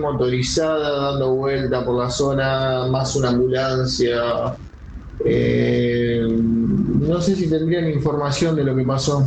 motorizada dando vuelta por la zona, más una ambulancia. No sé si tendrían información de lo que pasó.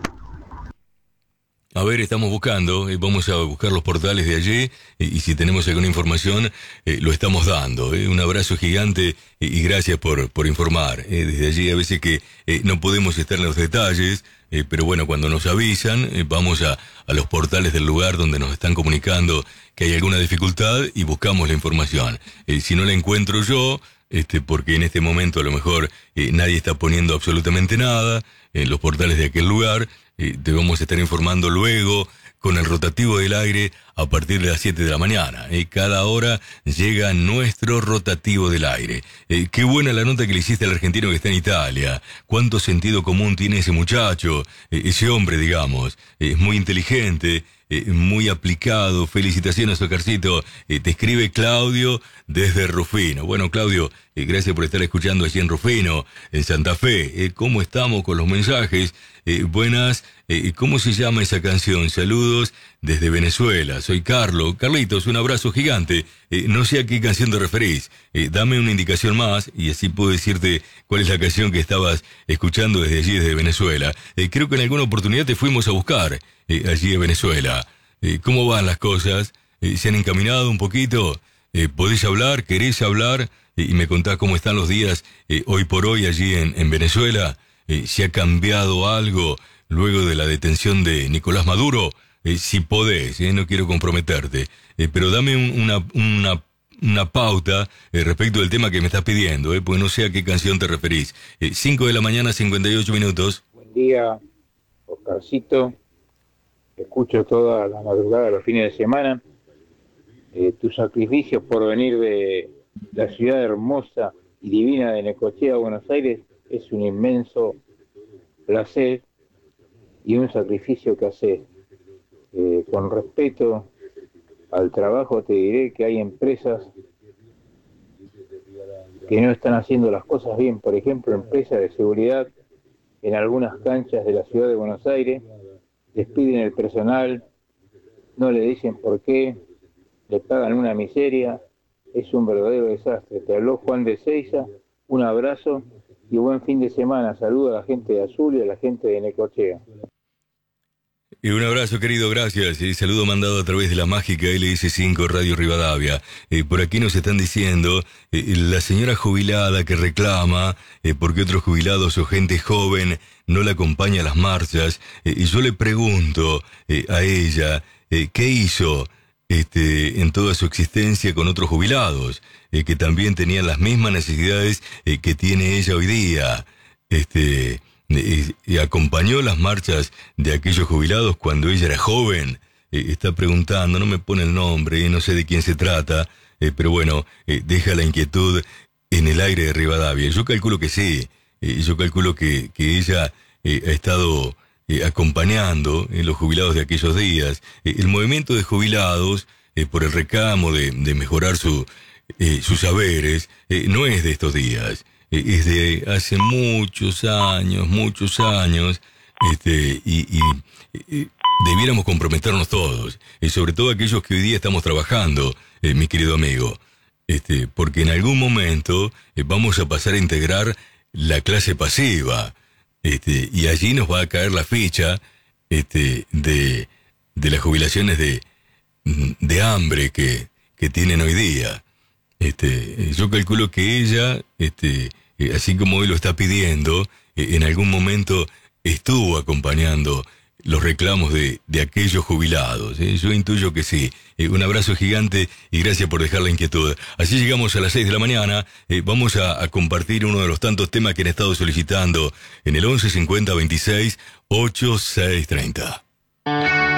A ver, estamos buscando, vamos a buscar los portales de allí y si tenemos alguna información, lo estamos dando. Un abrazo gigante y gracias por informar. Desde allí a veces que no podemos estar en los detalles, pero bueno, cuando nos avisan, vamos a los portales del lugar donde nos están comunicando que hay alguna dificultad y buscamos la información. Si no la encuentro yo, porque en este momento a lo mejor nadie está poniendo absolutamente nada en los portales de aquel lugar, te vamos a estar informando luego con el rotativo del aire a partir de las 7 de la mañana. Cada hora llega nuestro rotativo del aire. Qué buena la nota que le hiciste al argentino que está en Italia. Cuánto sentido común tiene ese muchacho, ese hombre, digamos. Es muy inteligente, muy aplicado. Felicitaciones, Oscarcito. Te escribe Claudio desde Rufino. Bueno, Claudio, gracias por estar escuchando allí en Rufino, en Santa Fe. ¿Cómo estamos con los mensajes? Buenas. ¿Cómo se llama esa canción? Saludos desde Venezuela. Soy Carlos. Carlitos, un abrazo gigante. No sé a qué canción te referís. Dame una indicación más y así puedo decirte cuál es la canción que estabas escuchando desde allí, desde Venezuela. Creo que en alguna oportunidad te fuimos a buscar allí en Venezuela. ¿Cómo van las cosas? ¿Se han encaminado un poquito? ¿Podés hablar? ¿Querés hablar? Y me contás cómo están los días hoy por hoy allí en Venezuela. ¿Se ha cambiado algo luego de la detención de Nicolás Maduro? Si podés, no quiero comprometerte, pero dame una pauta respecto del tema que me estás pidiendo, porque no sé a qué canción te referís. 5 de la mañana, 58 minutos. Buen día, Oscarcito. Escucho toda la madrugada, los fines de semana. Tu sacrificio por venir de la ciudad hermosa y divina de Necochea a Buenos Aires es un inmenso placer y un sacrificio que haces. Con respeto al trabajo te diré que hay empresas que no están haciendo las cosas bien, por ejemplo empresas de seguridad en algunas canchas de la ciudad de Buenos Aires, despiden el personal, no le dicen por qué, le pagan una miseria, es un verdadero desastre. Te habló Juan de Seiza, un abrazo y buen fin de semana. Saludo a la gente de Azul y a la gente de Necochea. Y un abrazo, querido, gracias. Saludo mandado a través de la mágica LS5 Radio Rivadavia. Por aquí nos están diciendo, la señora jubilada que reclama porque otros jubilados o gente joven no la acompaña a las marchas. Y yo le pregunto a ella, ¿qué hizo en toda su existencia con otros jubilados que también tenían las mismas necesidades que tiene ella hoy día? Y acompañó las marchas de aquellos jubilados cuando ella era joven. Está preguntando, no me pone el nombre, no sé de quién se trata, pero bueno, deja la inquietud en el aire de Rivadavia. Yo calculo que sí, yo calculo que ella ha estado acompañando los jubilados de aquellos días. El movimiento de jubilados, por el reclamo de mejorar sus saberes, no es de estos días. Es de hace muchos años, y debiéramos comprometernos todos, sobre todo aquellos que hoy día estamos trabajando, mi querido amigo, porque en algún momento vamos a pasar a integrar la clase pasiva, y allí nos va a caer la ficha de las jubilaciones de hambre que tienen hoy día. Yo calculo que ella, así como hoy lo está pidiendo, en algún momento estuvo acompañando los reclamos de aquellos jubilados. Yo intuyo que sí. Un abrazo gigante y gracias por dejar la inquietud. Así llegamos a las 6 de la mañana. Vamos a compartir uno de los tantos temas que han estado solicitando en el 11 50 26 8630.